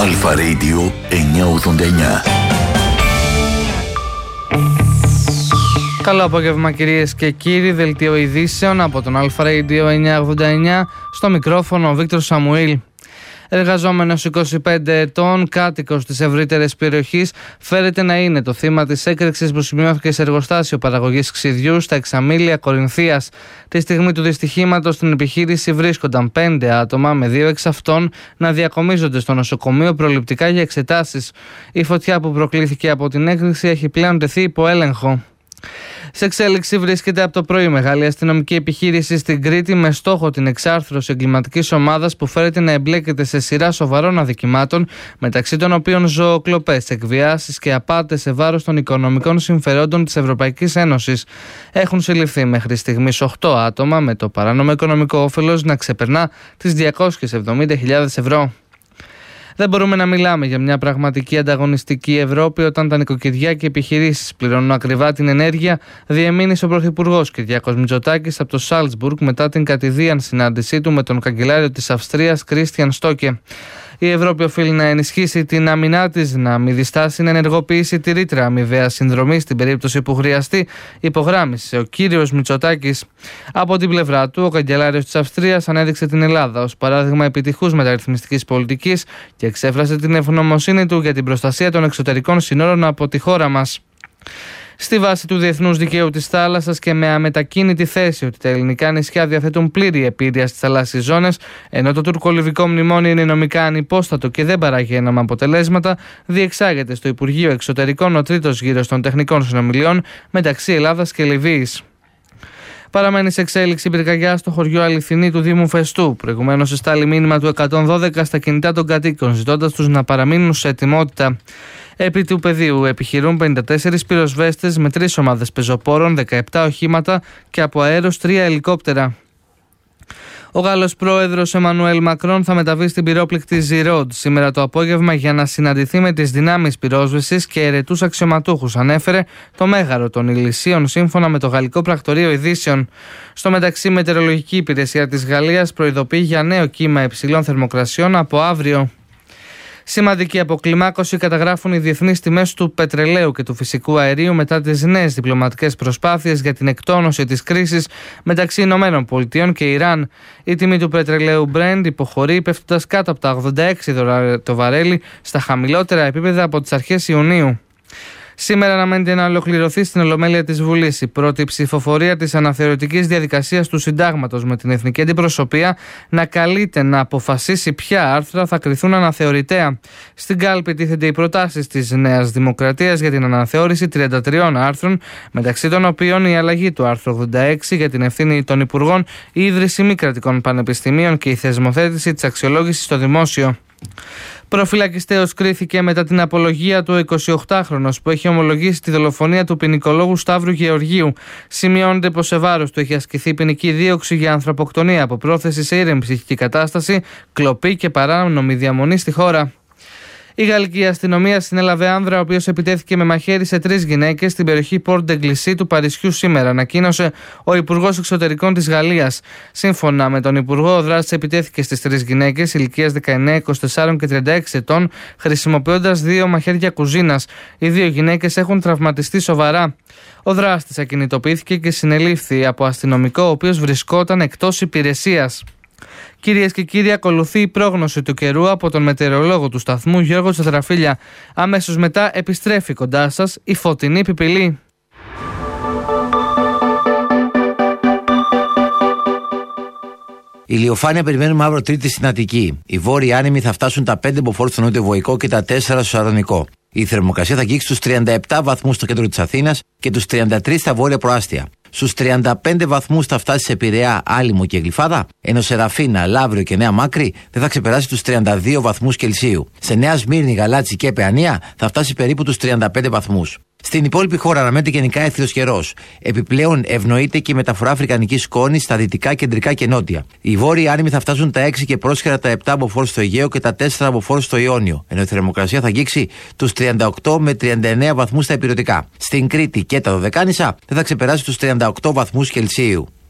Αλφα Radio 989. Καλό απόγευμα κυρίες και κύριοι, δελτίο ειδήσεων από τον Αλφα Radio 989, στο μικρόφωνο ο Βίκτορ Σαμουήλ. Εργαζόμενος 25 ετών, κάτοικος της ευρύτερης περιοχής, φέρεται να είναι το θύμα της έκρηξης που σημειώθηκε σε εργοστάσιο παραγωγής ξυδιού στα Εξαμήλια Κορινθίας. Τη στιγμή του δυστυχήματος στην επιχείρηση βρίσκονταν 5 άτομα, με 2 εξ αυτών να διακομίζονται στο νοσοκομείο προληπτικά για εξετάσεις. Η φωτιά που προκλήθηκε από την έκρηξη έχει πλέον τεθεί υπό έλεγχο. Σε εξέλιξη βρίσκεται από το πρωί μεγάλη αστυνομική επιχείρηση στην Κρήτη με στόχο την εξάρθρωση εγκληματικής ομάδας που φέρεται να εμπλέκεται σε σειρά σοβαρών αδικημάτων, μεταξύ των οποίων ζωοκλοπές, εκβιάσεις και απάτες σε βάρος των οικονομικών συμφερόντων της Ευρωπαϊκής Ένωσης. Έχουν συλληφθεί μέχρι στιγμής 8 άτομα, με το παράνομο οικονομικό όφελος να ξεπερνά τις 270.000 ευρώ. Δεν μπορούμε να μιλάμε για μια πραγματική ανταγωνιστική Ευρώπη όταν τα νοικοκυριά και οι επιχειρήσεις πληρώνουν ακριβά την ενέργεια, διεμήνυσε ο Πρωθυπουργός Κυριάκος Μητσοτάκης από το Σάλτσμπουργκ μετά την κατηδίαν συνάντησή του με τον καγκελάριο της Αυστρίας Κρίστιαν Στόκε. Η Ευρώπη οφείλει να ενισχύσει την άμυνά της, να μην διστάσει να ενεργοποιήσει τη ρήτρα αμοιβαίας συνδρομής στην περίπτωση που χρειαστεί, υπογράμμισε ο κύριος Μητσοτάκης. Από την πλευρά του, ο καγκελάριος της Αυστρίας ανέδειξε την Ελλάδα ως παράδειγμα επιτυχούς μεταρρυθμιστικής πολιτικής και εξέφρασε την ευγνωμοσύνη του για την προστασία των εξωτερικών συνόρων από τη χώρα μας. Στη βάση του διεθνούς δικαίου της θάλασσας και με αμετακίνητη θέση ότι τα ελληνικά νησιά διαθέτουν πλήρη επίρρεια στις θαλάσσιες ζώνες, ενώ το τουρκολιβικό μνημόνιο είναι νομικά ανυπόστατο και δεν παράγει έναμα αποτελέσματα, διεξάγεται στο Υπουργείο Εξωτερικών ο τρίτος γύρος των τεχνικών συνομιλιών μεταξύ Ελλάδας και Λιβύης. Παραμένει σε εξέλιξη πυρκαγιά στο χωριό Αληθινή του Δήμου Φεστού. Προηγουμένως εστάλει μήνυμα του 112 στα κινητά των κατοίκων, ζητώντας τους να παραμείνουν σε ετοιμότητα. Επί του πεδίου επιχειρούν 54 πυροσβέστες με 3 ομάδες πεζοπόρων, 17 οχήματα και από αέρος 3 ελικόπτερα. Ο Γάλλος πρόεδρος Εμμανουέλ Μακρόν θα μεταβεί στην πυρόπληκτη Ζιρόντ σήμερα το απόγευμα για να συναντηθεί με τις δυνάμεις πυρόσβεσης και ερετούς αξιωματούχους, ανέφερε το μέγαρο των Ηλυσίων σύμφωνα με το Γαλλικό Πρακτορείο Ειδήσεων. Στο μεταξύ, η Μετεωρολογική Υπηρεσία της Γαλλίας προειδοποιεί για νέο κύμα υψηλών θερμοκρασιών από αύριο. Σημαντική αποκλιμάκωση καταγράφουν οι διεθνείς τιμές του πετρελαίου και του φυσικού αερίου μετά τις νέες διπλωματικές προσπάθειες για την εκτόνωση της κρίσης μεταξύ Ηνωμένων Πολιτειών και Ιράν. Η τιμή του πετρελαίου Brent υποχωρεί, πέφτοντας κάτω από τα 86 δολάρια το βαρέλι, στα χαμηλότερα επίπεδα από τις αρχές Ιουνίου. Σήμερα αναμένεται να ολοκληρωθεί στην Ολομέλεια της Βουλής η πρώτη ψηφοφορία της αναθεωρητικής διαδικασίας του Συντάγματος, με την Εθνική Αντιπροσωπεία να καλείται να αποφασίσει ποια άρθρα θα κριθούν αναθεωρητέα. Στην κάλπη τίθενται οι προτάσεις της Νέας Δημοκρατίας για την αναθεώρηση 33 άρθρων, μεταξύ των οποίων η αλλαγή του άρθρου 86 για την ευθύνη των Υπουργών, η ίδρυση μη κρατικών πανεπιστημίων και η θεσμοθέτηση της αξιολόγησης στο δημόσιο. Προφυλακιστέως κρίθηκε μετά την απολογία του 28χρονος που έχει ομολογήσει τη δολοφονία του ποινικολόγου Σταύρου Γεωργίου. Σημειώνεται πως σε βάρος του έχει ασκηθεί ποινική δίωξη για ανθρωποκτονία από πρόθεση σε ήρεμη ψυχική κατάσταση, κλοπή και παράνομη διαμονή στη χώρα. Η γαλλική αστυνομία συνέλαβε άνδρα ο οποίος επιτέθηκε με μαχαίρι σε 3 γυναίκες στην περιοχή Πόρτ Ντεγκλισί του Παρισιού σήμερα, ανακοίνωσε ο Υπουργός Εξωτερικών της Γαλλίας. Σύμφωνα με τον Υπουργό, ο δράστης επιτέθηκε στις 3 γυναίκες ηλικίας 19, 24 και 36 ετών, χρησιμοποιώντας 2 μαχαίρια κουζίνας. Οι 2 γυναίκες έχουν τραυματιστεί σοβαρά. Ο δράστης ακινητοποιήθηκε και συνελήφθη από αστυνομικό, ο οποίος βρισκόταν εκτός υπηρεσίας. Κυρίες και κύριοι, ακολουθεί η πρόγνωση του καιρού από τον μετεωρολόγο του σταθμού Γιώργο Τσατραφίλια. Αμέσως μετά επιστρέφει κοντά σας η φωτεινή πιπηλή. Ηλιοφάνεια περιμένουμε αύριο Τρίτη στην Αττική. Οι βόρειοι άνεμοι θα φτάσουν τα 5 μποφόρ στο νότιο Βοϊκό και τα 4 στο Σαρδονικό. Η θερμοκρασία θα αγγίξει στους 37 βαθμούς στο κέντρο της Αθήνας και τους 33 στα βόρεια προάστια. Στους 35 βαθμούς θα φτάσει σε Πειραιά, Άλυμο και Γλυφάδα, ενώ σε Ραφίνα, Λαύριο και Νέα Μάκρη δεν θα ξεπεράσει τους 32 βαθμούς Κελσίου. Σε Νέα Σμύρνη, Γαλάτσι και Παιανία θα φτάσει περίπου τους 35 βαθμούς. Στην υπόλοιπη χώρα αναμένεται γενικά έθριος καιρός. Επιπλέον ευνοείται και η μεταφορά αφρικανικής σκόνης στα δυτικά, κεντρικά και νότια. Οι βόρειοι άνεμοι θα φτάσουν τα 6 και πρόσχερα τα 7 μποφόρ στο Αιγαίο και τα 4 μποφόρ στο Ιόνιο, ενώ η θερμοκρασία θα αγγίξει τους 38 με 39 βαθμούς στα ηπειρωτικά. Στην Κρήτη και τα Δωδεκάνησα δεν θα ξεπεράσει τους 38 βαθμούς Κελσίου.